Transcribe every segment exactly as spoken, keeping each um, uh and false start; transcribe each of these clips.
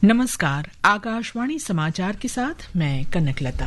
नमस्कार, आकाशवाणी समाचार के साथ मैं कनकलता।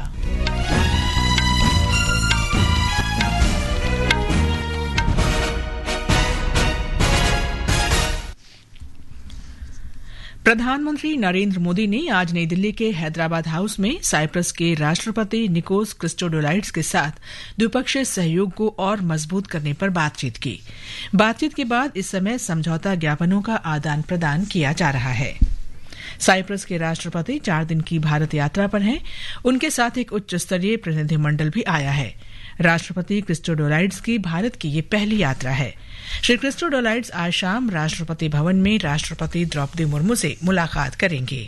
प्रधानमंत्री नरेंद्र मोदी ने आज नई दिल्ली के हैदराबाद हाउस में साइप्रस के राष्ट्रपति निकोस क्रिस्टोडोलाइड्स के साथ द्विपक्षीय सहयोग को और मजबूत करने पर बातचीत की। बातचीत के बाद इस समय समझौता ज्ञापनों का आदान प्रदान किया जा रहा है। साइप्रस के राष्ट्रपति चार दिन की भारत यात्रा पर हैं। उनके साथ एक उच्च स्तरीय प्रतिनिधिमंडल भी आया है। राष्ट्रपति क्रिस्टोडोलाइड्स की भारत की ये पहली यात्रा है। श्री क्रिस्टोडोलाइड्स आज शाम राष्ट्रपति भवन में राष्ट्रपति द्रौपदी मुर्मू से मुलाकात करेंगे।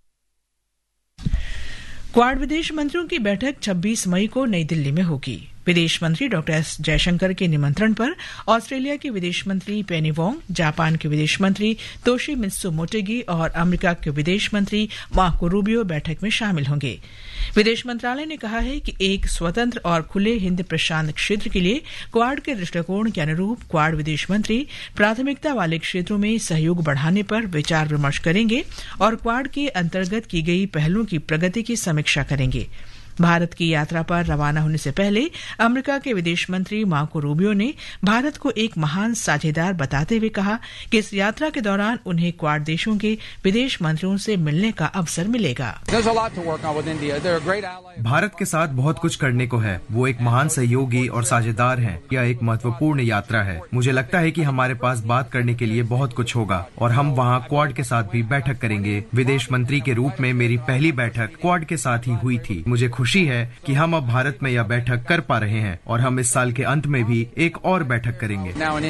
क्वाड विदेश मंत्रियों की बैठक छब्बीस मई को नई दिल्ली में होगी। विदेश मंत्री डॉ एस जयशंकर के निमंत्रण पर ऑस्ट्रेलिया के विदेश मंत्री पेनी वोंग, जापान के विदेश मंत्री तोशिमित्सु मोटेगी और अमेरिका के विदेश मंत्री मार्को रूबियो बैठक में शामिल होंगे। विदेश मंत्रालय ने कहा है कि एक स्वतंत्र और खुले हिंद प्रशांत क्षेत्र के लिए क्वाड के दृष्टिकोण के अनुरूप क्वाड विदेश मंत्री प्राथमिकता वाले क्षेत्रों में सहयोग बढ़ाने पर विचार विमर्श करेंगे और क्वाड के अंतर्गत की गई पहलों की प्रगति की समीक्षा करेंगे। भारत की यात्रा पर रवाना होने से पहले अमेरिका के विदेश मंत्री मार्को रूबियो ने भारत को एक महान साझेदार बताते हुए कहा कि इस यात्रा के दौरान उन्हें क्वाड देशों के विदेश मंत्रियों से मिलने का अवसर मिलेगा। भारत के साथ बहुत कुछ करने को है। वो एक महान सहयोगी और साझेदार हैं। यह एक महत्वपूर्ण यात्रा है। मुझे लगता है कि हमारे पास बात करने के लिए बहुत कुछ होगा और हम वहाँ क्वाड के साथ भी बैठक करेंगे। विदेश मंत्री के रूप में मेरी पहली बैठक क्वाड के साथ ही हुई थी। मुझे खुशी है कि हम अब भारत में यह बैठक कर पा रहे हैं और हम इस साल के अंत में भी एक और बैठक करेंगे।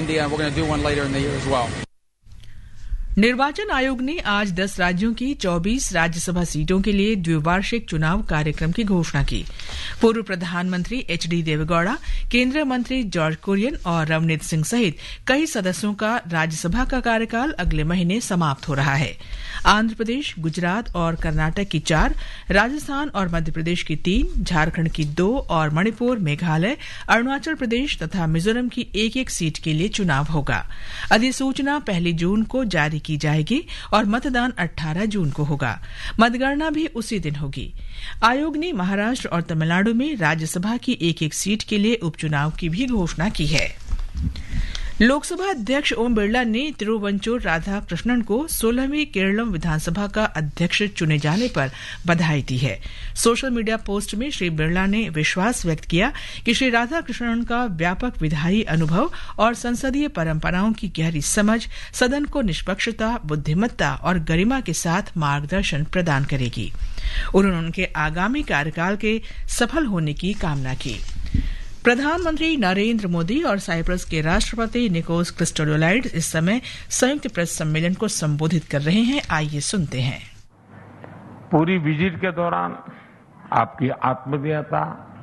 निर्वाचन आयोग ने आज दस राज्यों की चौबीस राज्यसभा सीटों के लिए द्विवार्षिक चुनाव कार्यक्रम की घोषणा की। पूर्व प्रधानमंत्री एच डी देवेगौड़ा, केंद्रीय मंत्री जॉर्ज कुरियन और रवनीत सिंह सहित कई सदस्यों का राज्यसभा का कार्यकाल अगले महीने समाप्त हो रहा है। आंध्र प्रदेश, गुजरात और कर्नाटक की चार, राजस्थान और मध्य प्रदेश की तीन, झारखंड की दो और मणिपुर, मेघालय, अरुणाचल प्रदेश तथा मिजोरम की एक एक सीट के लिए चुनाव होगा। अधिसूचना पहली जून को जारी की जाएगी और मतदान अठारह जून को होगा। मतगणना भी उसी दिन होगी। आयोग ने महाराष्ट्र और तमिलनाडु में राज्यसभा की एक एक सीट के लिए उपचुनाव की भी घोषणा की है। लोकसभा अध्यक्ष ओम बिरला ने तिरुवंचुर राधाकृष्णन को सोलहवीं केरलम विधानसभा का अध्यक्ष चुने जाने पर बधाई दी है। सोशल मीडिया पोस्ट में श्री बिरला ने विश्वास व्यक्त किया कि श्री राधाकृष्णन का व्यापक विधायी अनुभव और संसदीय परंपराओं की गहरी समझ सदन को निष्पक्षता, बुद्धिमत्ता और गरिमा के साथ मार्गदर्शन प्रदान करेगी। उन्होंने उनके आगामी कार्यकाल के सफल होने की कामना की। प्रधानमंत्री नरेंद्र मोदी और साइप्रस के राष्ट्रपति निकोस क्रिस्टोडोलाइड्स इस समय संयुक्त प्रेस सम्मेलन को संबोधित कर रहे हैं। आइए सुनते हैं। पूरी विजिट के दौरान आपकी आत्मीयता,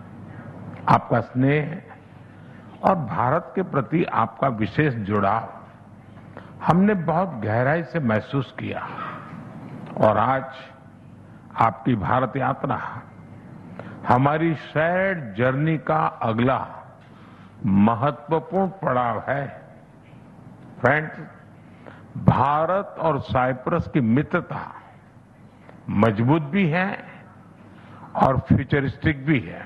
आपका स्नेह और भारत के प्रति आपका विशेष जुड़ाव हमने बहुत गहराई से महसूस किया और आज आपकी भारत यात्रा हमारी शेयर्ड जर्नी का अगला महत्वपूर्ण पड़ाव है। फ्रेंड्स, भारत और साइप्रस की मित्रता मजबूत भी है और फ्यूचरिस्टिक भी है।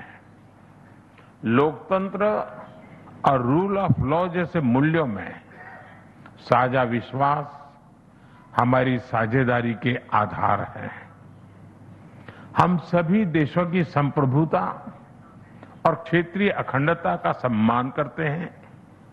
लोकतंत्र और रूल ऑफ लॉ जैसे मूल्यों में साझा विश्वास हमारी साझेदारी के आधार है। हम सभी देशों की संप्रभुता और क्षेत्रीय अखंडता का सम्मान करते हैं